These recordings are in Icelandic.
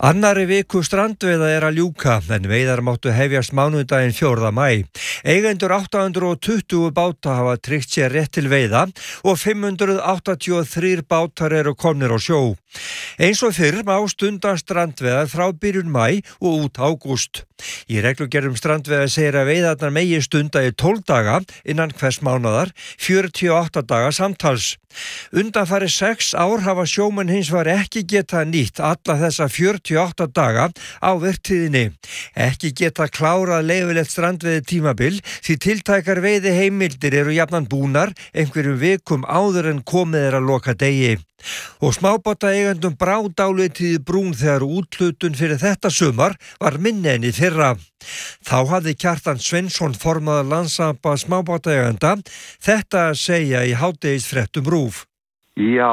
Annarri viku strandveiða að ljúka en veiðar máttu hefjast mánudaginn 4. maí. Eigendur 820 báta hafa tryggt sér rétt til veiða og 583 bátar eru komnir á sjó. Eins og fyrr má stunda strandveiðar frá byrjun maí og út ágúst. Í reglugerðum strandveiða segir að veiðarnar megi stunda í 12 daga innan hvers mánaðar, 48 daga samtals. Undanfari 6 ár hafa sjómenn hins var ekki geta nýtt alla þessa 48 daga á vertíðinni. Ekki geta klárað leyfilegt strandveiði tímabil því tiltækar veiði heimildir eru jafnan búnar einhverjum vikum áður en komið að loka degi. Og smábátaeigendum brá dálítið í brún þegar úthlutun fyrir þetta sumar var minni en í fyrra. Þá hafði Kjartan Sveinsson formaður Landssambands smábátaeigenda þetta að segja í hádegisfréttum RÚV. Já,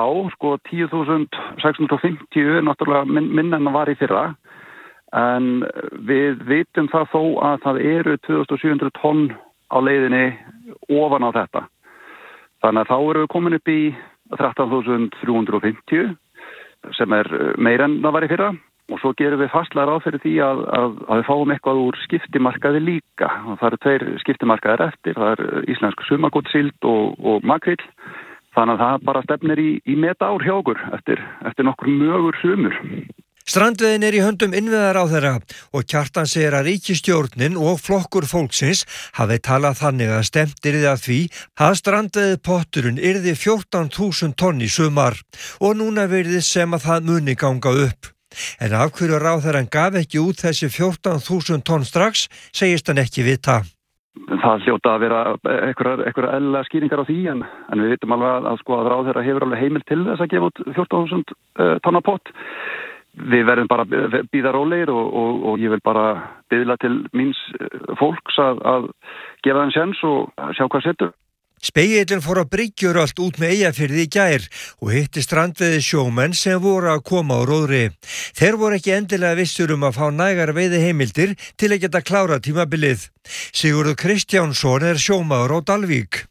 10.650 er náttúrulega minna en það var í fyrra, en við vitum það þó að það eru 2.700 tonn á leiðinni ofan á þetta. Þannig að þá eru við komin upp í 13.350 sem er meira en það var í fyrra og svo gerum við fastlega ráð fyrir því að við fáum eitthvað úr skiptimarkaði líka. Og það eru 2 skiptimarkaðir eftir, það er íslensk sumargotssild og makríll. Þannig að það bara stefnir í metár hjá okkur eftir nokkur mögur sumur. Strandveiðin í höndum innviðaráðherra og Kjartan segir að ríkisstjórnin og flokkur fólksins hafi talað þannig að stefnt yrði að því að strandveiðipotturinn yrði 14.000 tonn í sumar og núna virðist sem að það muni ganga upp. En af hverju ráðherrann gaf ekki út þessi 14.000 tonn strax segist hann ekki vita. Það hljóta að vera einhverja eðlilegar skýringar á því en við vitum alveg að ráðherra hefur alveg heimild til þess að gefa út 14.000 tonna pott. Við verðum bara að bíða rólegir og ég vil bara biðla til míns fólks að gefa þeim séns og sjá hvað setur. Spegillinn fór á Bryggjuröld út með Eyjafirði í gær og hitti strandveiði sjómenn sem voru að koma á róðri. Þeir voru ekki endilega vissir að fá nægar veiði heimildir til að geta klárað tímabilið. Sigurður Kristjánsson er sjómaður á Dalvík.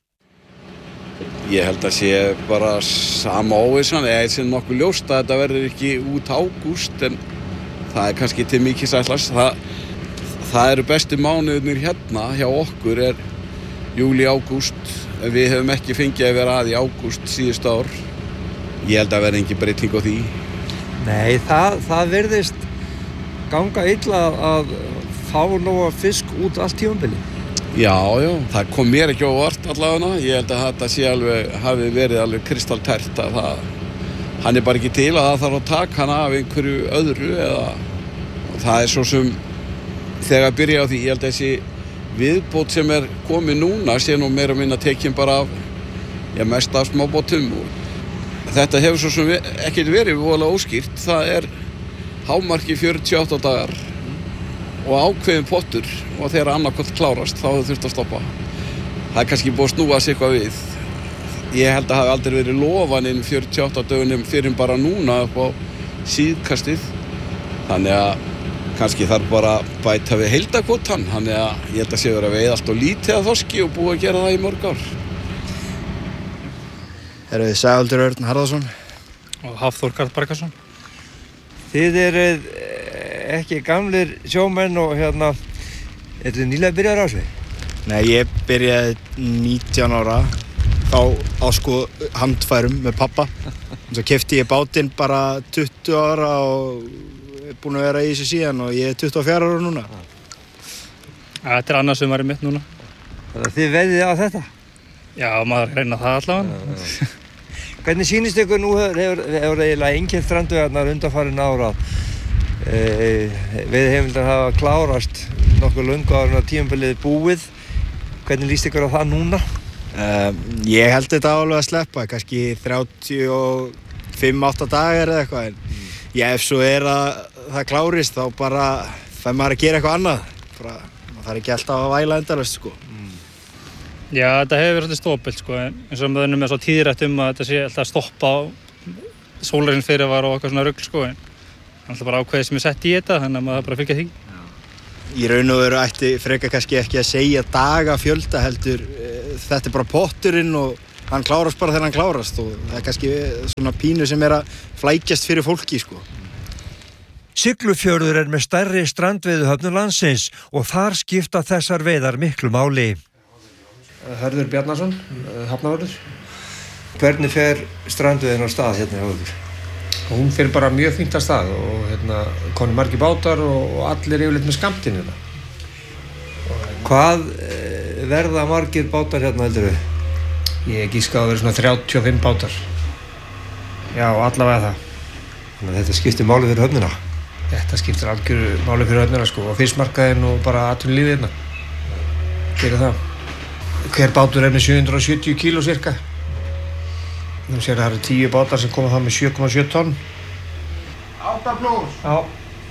Ég held að sé bara sama óvissan, eða sem nokkuð ljóst að þetta verður ekki út ágúst en það er kannski til mikið sætlast. Það eru bestu mánuðirnir hérna hjá okkur er júlí, ágúst. Við hefum ekki fengið að vera að í ágúst síðust ár. Ég held að verði engin breyting á því. Nei, það virðist ganga illa að fá nóga fisk út allt tímabilið. Já, það kom mér ekki á óvart allavega. Ég held að þetta hafi verið alveg kristaltært að hann er bara ekki til að það þarf að taka hann af einhverju öðru eða það er svo sem þegar byrja á því, ég held að þessi viðbót sem er komið núna sé nú meira minna tekin bara af mest af smábátum. Þetta hefur svo sem ekkert verið voðalega óskýrt. Það er hámarki 48 dagar og ákveðin pottur og þegar annarkvöld klárast þá hefur þurft að stoppa. Það er kannski búið að snúa sig eitthvað við. Ég held að hafi aldrei verið lofaninn 48 dögunum fyrir bara núna upp á síðkastið. Þannig að kannski þarf bara að bæta við heildakvotan. Þannig að ég held að sé verið að veiða allt og lítið að þorski og búið að gera það í mörg ár. Við Sævaldur Örn Harðarsson og Hafþór Karl Barkarsson. Þið eruð ekki gamlir sjómenn og ertu nýlega byrjaður á þessu? Nei, ég byrjaði 19 ára á handfærum með pappa. Svo keypti ég bátinn bara 20 ára og er búinn að vera í þessu síðan og ég er 24 ára núna. Þetta er annað sumarið mitt núna. Þannig að þið veiðið á þetta? Já, maður reyna það allavega. Hvernig sýnist ykkur nú hefur eiginlega engin strandveiðarnar undanfarin ára? Veiðiheimildir hafa klárast nokkuð löngu áður en tímabilið búið. Hvernig líst ykkur á það núna? Ég held þetta alveg að sleppa, kannski 35-8 dagar eða eitthvað. Ef svo er að það klárist þá bara fær maður að gera eitthvað annað. Það þarf ekki alltaf að væla endalaust Já, þetta hefur verið svolítið stópilt eins og maður með svo tíðrætt að þetta sé alltaf að stoppa á sólarhins fyrirvar og eitthvað svona rugl Það er alltaf bara ákveðið sem er sett í þetta þannig að maður bara fylgja því. Í raun og veru ætti frekar kannski ekki að segja dagafjölda heldur þetta er bara potturinn og hann klárast bara þegar hann klárast og það er kannski svona pínu sem er að flækjast fyrir fólki Siglufjörður með stærri strandveiðihöfnum landsins og þar skipta þessar veiðar miklu máli. Hörður Bjarnason, hafnavörður. Hvernig fer strandveiðin á stað hérna hjá ykkur? Hún fer bara mjög fínt af stað og konur margir bátar og allir yfirleitt með skammtinn hérna. Hvað verða margir bátar hérna heldur við? Ég giska að vera svona 35 bátar. Já, allavega það. Þannig að þetta skiptir máli fyrir höfnina? Þetta skiptir algjöru máli fyrir höfnina sko, og fiskmarkaðinn og bara atvinnulífið hérna. Gerir það. Hver bátur með 770 kíló cirka. Nú sér það eru 10 bátar sem koma það með 7,7 tonn. 8 pluss. Já.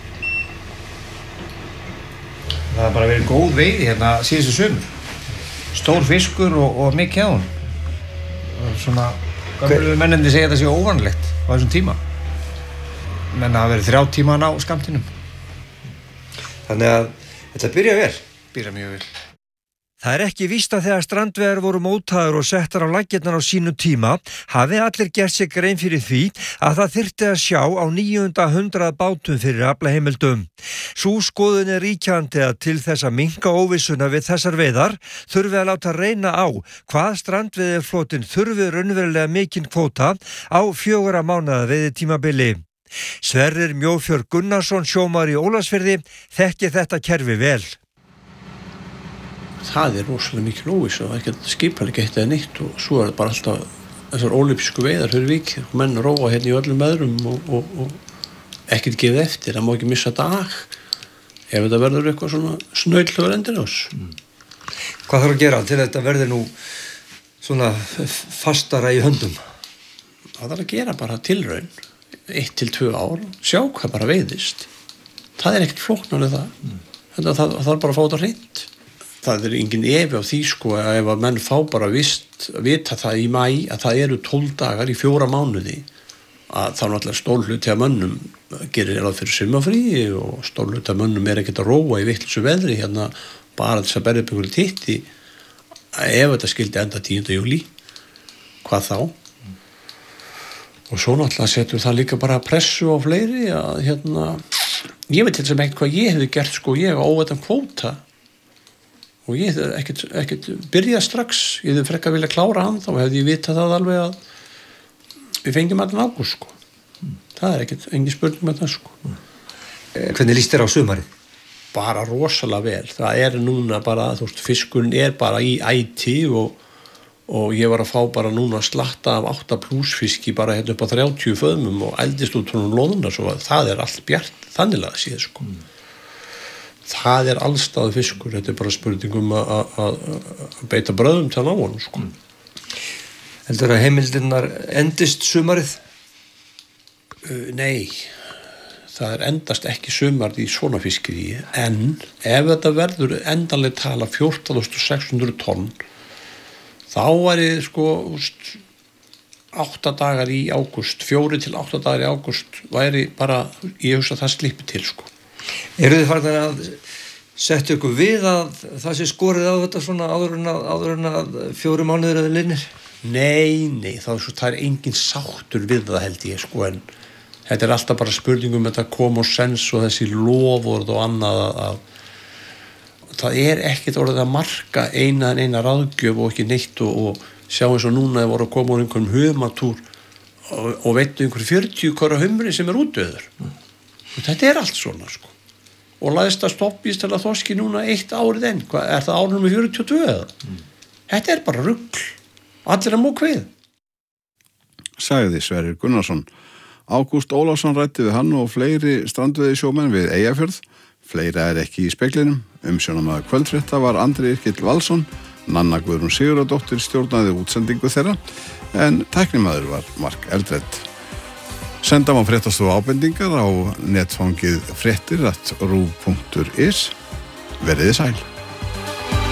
Það har bara verið góð veiði hérna síðustu sumur. Stór fiskur og mikið á hún. Svona, gamlu mennindi segja þetta sé óvanlegt á þessum tíma. Menn hafa verið 3 tíma á skammtinum. Þannig að þetta byrja vel? Byrja mjög vel. Það ekki víst að þegar strandveiðar voru mótaðar og settar á laggirnar á sínu tíma hafi allir gert sér grein fyrir því að það þyrfti að sjá á 900 bátum fyrir aflaheimildum. Sú skoðun ríkjandi að til þess að minnka óvissuna við þessar veiðar þurfi að láta reyna á hvað strandveiðiflotinn þurfi raunverulega mikinn kvóta á 4 mánaða veiðitímabili. Sverrir Mjófjörð Gunnarsson, sjómaður í Ólafsfirði, þekki þetta kerfi vel. Það rosalega mikil óvissa og ekkert skipalega eitt eða neitt og svo það bara alltaf þessar ólympísku veiðar fyrir vikið og menn róa hérna í öllum veðrum og ekkert gefið eftir, það má ekki missa dag ef þetta verður eitthvað svona snauðlegur endir ás. Hvað þarf að gera til þetta verði nú svona fastara í höndum? Það þarf að gera bara tilraun 1 til 2 ár, sjá hvað bara veiðist. Það ekkert flóknar en það. Það þarf bara að fá þetta hreint. Það engin efi á því sko að ef að menn fá bara vita það í maí að það eru 12 dagar í 4 mánuði að þá náttúrulega stór hluti af mönnum gerir ráð fyrir sumarfríi og stór hluti af mönnum ekkert að róa í vitlausu veðri hérna bara þess að berja upp einhverju titti ef þetta skildi enda 10. júlí hvað þá og svo náttúrulega setur það líka bara pressu á fleiri að hérna ég veit til sem ekkert hvað ég hefði gert sko ég á óvættan kvóta og ég hefði ekkert byrjað strax, ég hefði frekar vilja klára hann, þá hefði ég vitað það alveg að við fengjum allan ágúst sko. Það ekkert, engin spurning með það sko. Hvernig líst þér á sumarið? Bara rosalega vel, það núna bara, þú veist, fiskurinn bara í æti og ég var að fá bara núna slatta af 8 pluss fiski bara hérna upp á 30 föðmum og eldist út honum loðuna, svo það allt bjart, þannig að séð sko. Það allstaður fiskur, þetta bara spurning að beita bröðum til að ná honum sko. Heldur að heimildirnar endist sumarið? Nei, það endast ekki sumarið í svona fiskri en ef þetta verður endanlega tala 14.600 tonn þá væri sko 8 dagar í ágúst, 4 til 8 dagar í ágúst væri bara, ég hugsa að það slippi til sko. Eru þið farin að setja ykkur við að það sé skorið á þetta svona áður en að 4 mánuðir eða linnir? Nei, það engin sáttur við það held ég sko en þetta alltaf bara spurningum þetta common sense og þessi lofvörð og annað að það ekkert orðið að marka eina ráðgjöf og ekki neitt og sjá eins og núna þið voru að koma á einhverjum humatúr og veittu einhver 40 hvora humri sem útdauður. Og þetta allt svona sko. Og læðist að stoppist til að þorski núna 1 árið enn. Hvað það árið nummer 42 eða? Þetta bara rugl. Allir að mók við. Sagði Sverrir Gunnarsson. Ágúst Ólafsson ræddi við hann og fleiri strandveiðisjómenn við Eyjafjörð. Fleira ekki í speglinum. Umsjónamaður kvöldfrétta var Andri Yrkill Valsson. Nanna Guðrún Sigurðardóttir stjórnaði útsendingu þeirra. En tæknimaður var Mark Eldred. Senda má fréttastofu ábendingar á netfangið fréttir@ruv.is. Veriði sæl.